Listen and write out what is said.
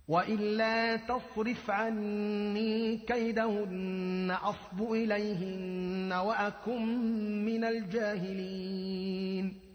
وإلا تصرف عني كيدهن أصب إليهن وأكن من الجاهلين